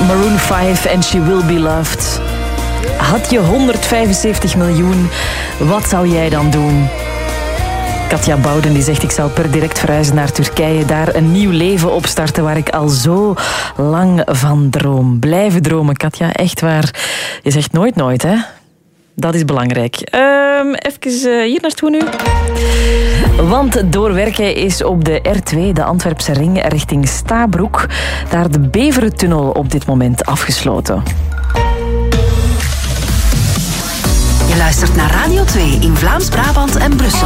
Maroon 5 en She Will Be Loved. Had je 175 miljoen, wat zou jij dan doen? Katja Bouden die zegt, ik zal per direct verhuizen naar Turkije, daar een nieuw leven opstarten waar ik al zo lang van droom. Blijven dromen, Katja, echt waar. Je zegt nooit nooit, hè? Dat is belangrijk. Even hier naartoe nu. Want doorwerken is op de R2, de Antwerpse ring, richting Stabroek. Daar de Beverentunnel op dit moment afgesloten. Je luistert naar Radio 2 in Vlaams-Brabant en Brussel.